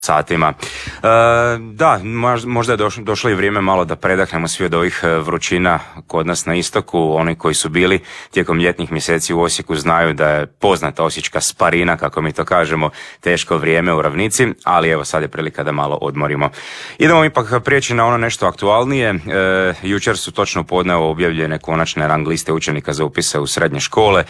satima. Da, možda je došlo i vrijeme malo da predahnemo svi od ovih vrućina kod nas na istoku. Oni koji su bili tijekom ljetnih mjeseci u Osijeku znaju da je poznata osječka sparina, kako mi to kažemo, teško vrijeme u ravnici, ali evo sad je prilika da malo odmorimo. Idemo ipak prijeći na ono nešto aktualnije. Jučer su točno u podne objavljene konačne rang liste učenika za upise u srednje škole.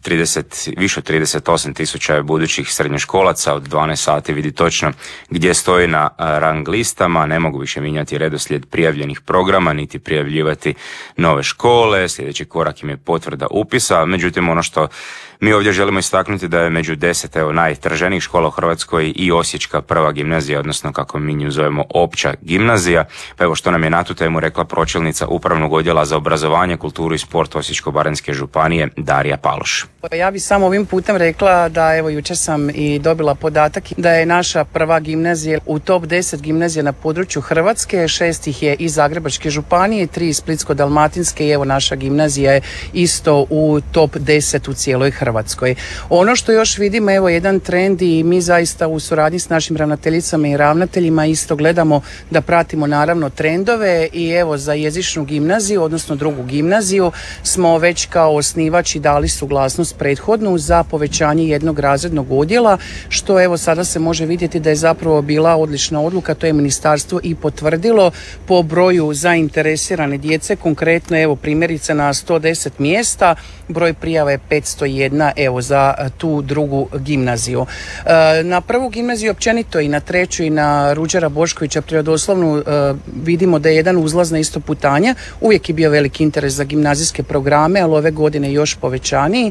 Više od 38.000 je budućih srednjoškolaca od 12 sati vidi točno gdje stoji na rang listama. Ne mogu više mijenjati redoslijed prijavljenih programa niti prijavljivati nove škole. Sljedeći korak im je potvrda upisa. Međutim, ono što mi ovdje želimo istaknuti da je među 10 najtraženijih škola u Hrvatskoj i Osječka prva gimnazija, odnosno kako mi nju zovemo opća gimnazija. Pa evo što nam je na tu temu rekla pročelnica Upravnog odjela za obrazovanje, kulturu i sport Osječko-baranjske županije Darija Paloš. Ja bih samo ovim putem rekla da evo jučer sam i dobila podatak da je naša prva gimnazija u top 10 gimnazija na području Hrvatske, 6 ih je iz Zagrebačke županije, 3 iz Splitsko-dalmatinske i evo naša gimnazija je isto u top 10 u cijeloj Hrvatskoj. Ono što još vidimo, evo jedan trend i mi zaista u suradnji s našim ravnateljicama i ravnateljima isto gledamo da pratimo naravno trendove i evo za jezičnu gimnaziju, odnosno drugu gimnaziju smo već kao osnivač i dali suglasnost prethodnu za povećanje jednog razrednog odjela, što evo sada se može vidjeti da je zapravo bila odlična odluka, to je ministarstvo i potvrdilo po broju zainteresirane djece, konkretno evo primjerice na 110 mjesta, broj prijava je 501 evo za tu drugu gimnaziju. Na prvu gimnaziju općenito i na treću i na Ruđera Boškovića prirodoslovnu vidimo da je jedan uzlaz na isto putanje, uvijek je bio veliki interes za gimnazijske programe, ali ove godine još povećaniji.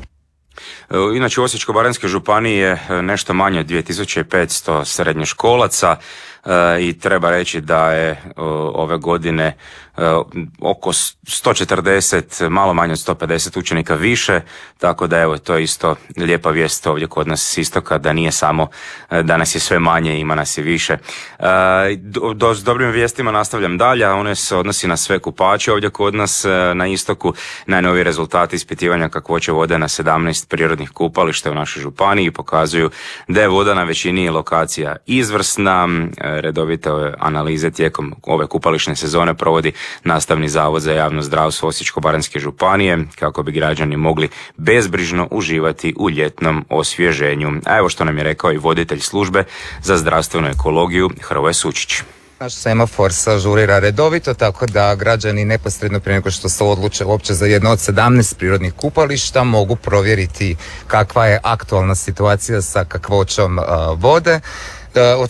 Inače u Osječko-baranjskoj županiji je nešto manje od 2500 srednjoškolaca i treba reći da je ove godine oko 140, malo manje od 150 učenika više, tako da evo to je isto lijepa vijest ovdje kod nas s istoka, da nije samo da nas je sve manje, ima nas i više. S dobrim vijestima nastavljam dalje, a one se odnosi na sve kupače ovdje kod nas na istoku. Najnoviji rezultati ispitivanja kakvoće vode na 17 prirodnih kupališta u našoj županiji pokazuju da je voda na većini lokacija izvrsna. Redovite analize tijekom ove kupališne sezone provodi Nastavni zavod za javno zdravstvo Osječko-baranjske županije kako bi građani mogli bezbrižno uživati u ljetnom osvježenju. A evo što nam je rekao i voditelj službe za zdravstvenu ekologiju Hrvoje Sučić. Naš semafor se ažurira redovito, tako da građani neposredno prije nego što se odluče uopće za jedno od 17 prirodnih kupališta mogu provjeriti kakva je aktualna situacija sa kakvoćom vode. Od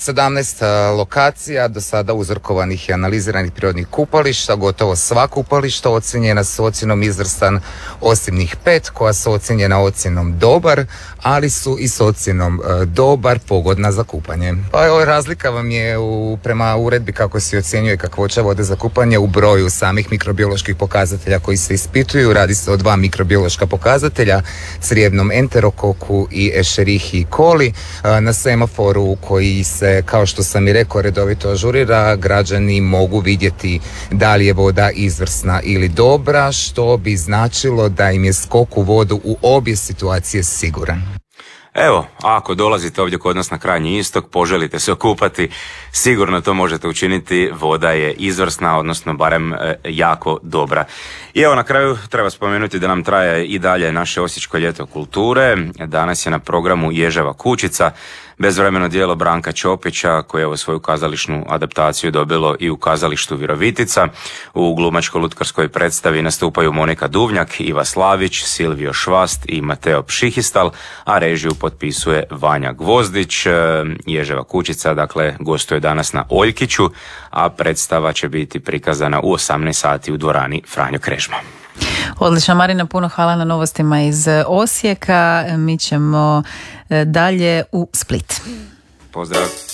17 lokacija do sada uzorkovanih i analiziranih prirodnih kupališta, gotovo sva kupališta ocjenjena su ocjenom izvrstan, osim njih 5 koja su ocjenjena ocjenom dobar, ali su i s ocjenom dobar pogodna za kupanje. Pa evo, razlika vam je prema uredbi kako se ocjenjuje kakvoća vode za kupanje u broju samih mikrobioloških pokazatelja koji se ispituju. Radi se o 2 mikrobiološka pokazatelja, crijevnom enterokoku i Escherichia coli. Na semaforu koji se, kao što sam i rekao, redovito ažurira, građani mogu vidjeti da li je voda izvrsna ili dobra, što bi značilo da im je skok u vodu u obje situacije siguran. Evo, ako dolazite ovdje kod nas na krajnji istok, poželite se okupati, sigurno to možete učiniti, voda je izvrsna, odnosno barem jako dobra. I evo na kraju treba spomenuti da nam traje i dalje naše Osječko ljeto kulture. Danas je na programu Ježeva kućica, bezvremeno djelo Branka Ćopića koje je svoju kazališnu adaptaciju dobilo i u kazalištu Virovitica. U glumačko-lutkarskoj predstavi nastupaju Monika Duvnjak, Iva Slavić, Silvio Švast i Mateo Pšihistal, a režiju potpisuje Vanja Gvozdić. Ježeva kućica dakle gostuje danas na Oljkiću, a predstava će biti prikazana u 18 sati u dvorani Franjo Krežma. Odlično, Marina, puno hvala na novostima iz Osijeka. Mi ćemo dalje u Split. Pozdrav.